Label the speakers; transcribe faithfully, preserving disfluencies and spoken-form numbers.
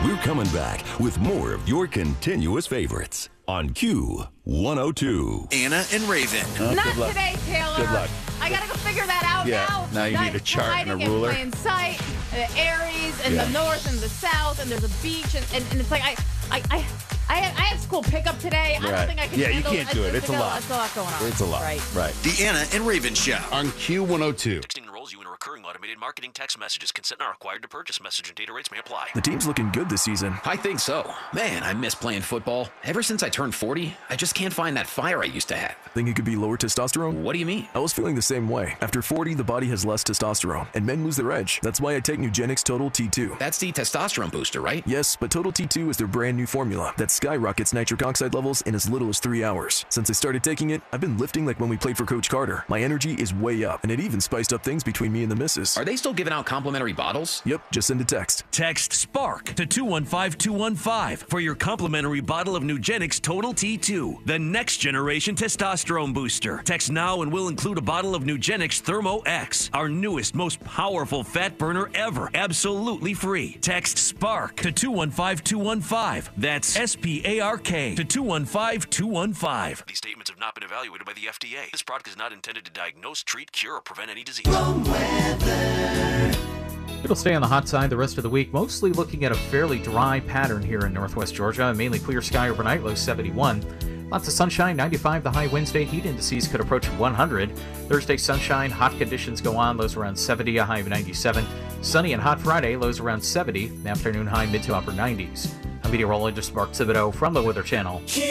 Speaker 1: We're coming back with more of your continuous favorites on Q one oh two.
Speaker 2: Anna and Raven.
Speaker 3: Oh,
Speaker 4: Not
Speaker 3: good luck.
Speaker 4: today, Taylor.
Speaker 3: Good luck.
Speaker 4: I gotta go figure that out
Speaker 3: Yeah,
Speaker 4: now.
Speaker 3: now you
Speaker 4: That-
Speaker 3: need a chart and a
Speaker 4: hiding
Speaker 3: ruler.
Speaker 4: In plain sight, the Aries and
Speaker 3: Yeah.
Speaker 4: the north and the south, and there's a beach, and, and, and it's like I, I, I, I have, I have school pickup today. I don't
Speaker 3: Right.
Speaker 4: think I can.
Speaker 3: Yeah, you
Speaker 4: handle
Speaker 3: can't do it. It's a
Speaker 4: got-
Speaker 3: lot.
Speaker 4: It's a lot going on.
Speaker 3: It's a lot.
Speaker 4: Right.
Speaker 3: Right.
Speaker 2: The Anna and Raven Show.
Speaker 3: On Q one oh two.
Speaker 5: Texting enrolls you in a recurring automated marketing text messages. Consent not required to purchase. Message and data rates may apply.
Speaker 6: The team's looking good this season.
Speaker 7: I think so. Man, I miss playing football. Ever since I turned forty, I just can't find that fire I used to have.
Speaker 6: Think it could be lower testosterone?
Speaker 7: What do you mean?
Speaker 6: I was feeling the same way. After forty, the body has less testosterone, and men lose their edge. That's why I take Nugenix Total T two.
Speaker 7: That's the testosterone booster, right?
Speaker 6: Yes, but Total T two is their brand new formula that skyrockets nitric oxide levels in as little as three hours. Since I started taking it, I've been lifting like when we played for Coach Carter. My energy is way up, and it even spiced up things between me and the missus.
Speaker 7: Are they still giving out complimentary bottles?
Speaker 6: Yep, just send a text.
Speaker 8: Text SPARK to two one five two one five for your complimentary bottle of Nugenix Total T two, the next generation testosterone booster. Text now and we'll include a bottle of Nugenix Thermo X, our newest, most powerful fat burner ever, absolutely free. Text SPARK to two one five two one five. That's S P A R K to two one five two one five.
Speaker 5: These statements have not been evaluated by the F D A. This product is not intended to diagnose, treat, cure, or prevent any disease.
Speaker 9: It'll stay on the hot side the rest of the week, mostly looking at a fairly dry pattern here in northwest Georgia. Mainly clear sky overnight, low seventy-one. Lots of sunshine, ninety-five the high. Wednesday, heat indices could approach one hundred. Thursday, sunshine, hot conditions go on, lows around seventy, a high of ninety-seven. Sunny and hot Friday, lows around seventy. Afternoon high, mid to upper nineties. I'm meteorologist Mark Thibodeau from the Weather Channel.